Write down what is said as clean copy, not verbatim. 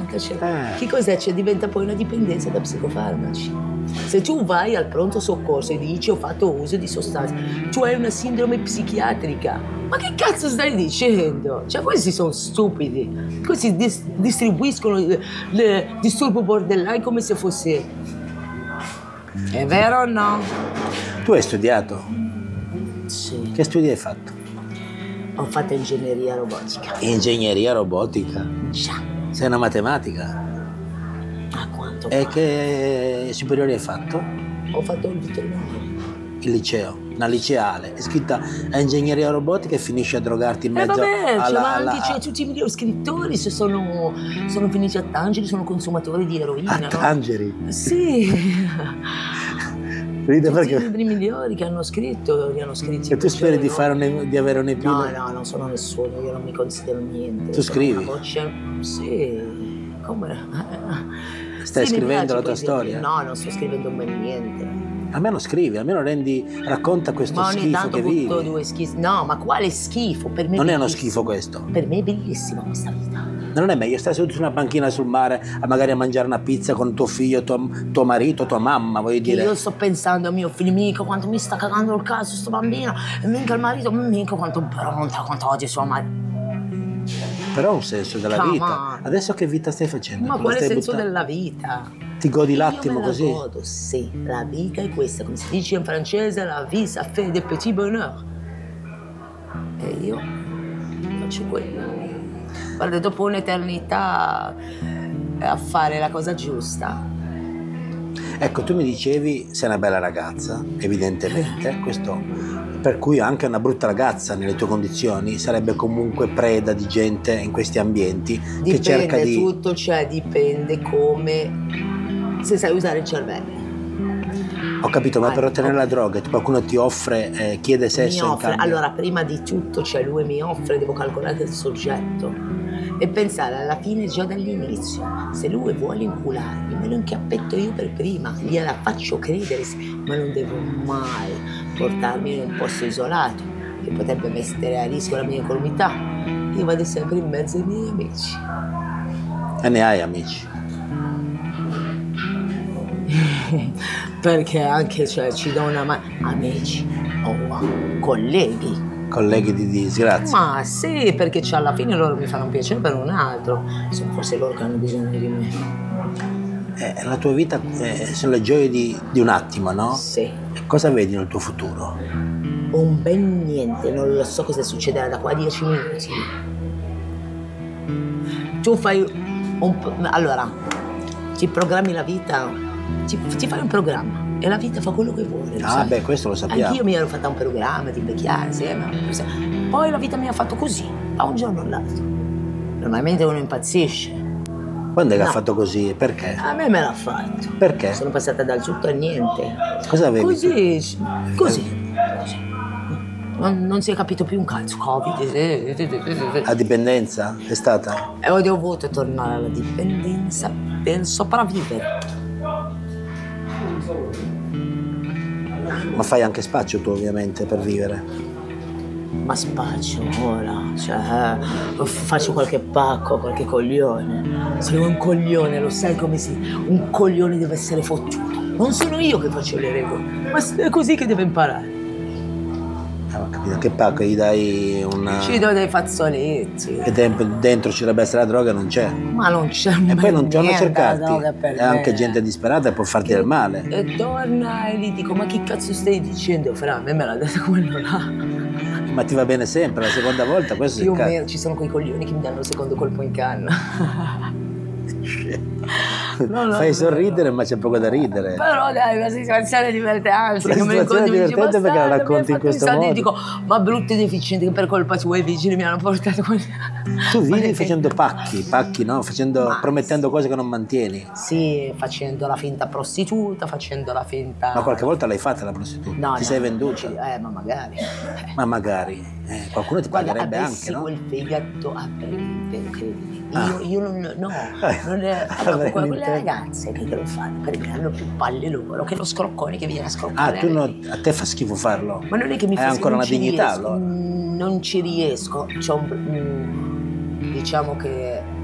manca, che cos'è? Diventa poi una dipendenza da psicofarmaci. Se tu vai al pronto soccorso e dici ho fatto uso di sostanze, tu hai una sindrome psichiatrica. Ma che cazzo stai dicendo? Cioè, questi sono stupidi. Questi distribuiscono il disturbo borderline come se fosse... È vero o no? Tu hai studiato? Sì. Che studi hai fatto? Ho fatto ingegneria robotica. Ingegneria robotica? Già. Sei una matematica? A quanto? E che superiore hai fatto? Ho fatto il veterinario. Il liceo, una liceale, è scritta a ingegneria robotica e finisce a drogarti in mezzo vabbè, tutti i migliori scrittori sono finiti a Tangeri, sono consumatori di eroina. A Tangeri? No? Sì. Ride tutti perché... i libri migliori che hanno scritto, li hanno scritti. E tu speri di avere un'epina? No, non sono nessuno, io non mi considero niente. Tu scrivi? Sì, come? Stai scrivendo la tua storia? No, non sto scrivendo mai niente. Almeno scrivi, almeno racconta questo schifo che vivi. Butto due schifi. No, ma quale schifo? Per me non è uno schifo questo. Per me è bellissima questa vita. Non è meglio stare seduto su una panchina sul mare magari a mangiare una pizza con tuo figlio, tuo marito, tua mamma, voglio dire. Io sto pensando a mio figlio, mica quanto mi sta cagando il caso sto bambino, e mica il marito, mica quanto pronta, quanto oggi sua madre. Però ha un senso della vita. Adesso che vita stai facendo? Ma quale senso della vita? Ti godi l'attimo così? Io me la godo, sì. La vita è questa, come si dice in francese, la vie ça fait des petits bonheurs. E io faccio quello. Guarda, dopo un'eternità a fare la cosa giusta. Ecco, tu mi dicevi sei una bella ragazza, evidentemente, questo per cui anche una brutta ragazza nelle tue condizioni sarebbe comunque preda di gente in questi ambienti che cerca di... Tutto, cioè dipende come... se sai usare il cervello. Ho capito, ma per ottenere la droga qualcuno ti offre, chiede sesso in cambio? Allora, prima di tutto, cioè lui mi offre, devo calcolare il soggetto e pensare alla fine già dall'inizio. Se lui vuole incularmi, me lo inchiappetto io per prima, gliela faccio credere, ma non devo mai portarmi in un posto isolato che potrebbe mettere a rischio la mia incolumità. Io vado sempre in mezzo ai miei amici. E ne hai amici? Perché anche, cioè, ci do una mano. Amici, colleghi. Colleghi di disgrazia? Ma sì, perché alla fine loro mi fanno un piacere per un altro. Sono forse loro che hanno bisogno di me. La tua vita sono le gioie di un attimo, no? Sì. Cosa vedi nel tuo futuro? Un bel niente, non lo so cosa succederà da qua a 10 minuti. Tu fai allora, ti programmi la vita, ti fai un programma e la vita fa quello che vuole. Beh, questo lo sappiamo. Anch'io mi ero fatta un programma di invecchiare insieme. Poi la vita mi ha fatto così, da un giorno all'altro. Normalmente uno impazzisce. Quando è che ha fatto così? Perché? A me l'ha fatto. Perché? Sono passata dal tutto a niente. Cosa avevi? Così. Non si è capito più un cazzo. Covid. La dipendenza è stata? E ho dovuto tornare alla dipendenza per sopravvivere. Ma fai anche spaccio tu, ovviamente, per vivere. Ma spaccio ora, cioè faccio qualche pacco, qualche coglione. Sono un coglione, lo sai come si... Un coglione deve essere fottuto. Non sono io che faccio le regole, ma è così che deve imparare. Ho capito, che pacco, gli dai una... Ci do dei fazzoletti. Che dentro ci dovrebbe essere la droga, non c'è. Ma non c'è. E poi non torna a cercarti. È anche gente disperata e può farti del male. E torna e gli dico, ma che cazzo stai dicendo, fra? A me l'ha detto quello là. Ma ti va bene sempre, la seconda volta questo Più o meno, ci sono quei coglioni che mi danno il secondo colpo in canna. No, fai sorridere, ma c'è poco da ridere. Però dai, una situazione divertente. Una situazione divertente perché la racconti in questo modo. Dico, ma brutte e deficienti che per colpa tua i vigili mi hanno portato qua. Tu vivi facendo pacchi, no? Promettendo cose che non mantieni. Sì, facendo la finta prostituta, facendo la finta... Ma qualche volta l'hai fatta la prostituta? Ti sei venduta? Ma magari. Ma magari. Qualcuno ti pagherebbe anche, no? Quel fegato a breve, credimi. Io non quelle ragazze che lo fanno, perché hanno più palle loro che lo scroccone che viene a scroccare. A te fa schifo farlo? Ma non è che mi fa schifo. Hai ancora una dignità, allora? Non ci riesco. Diciamo che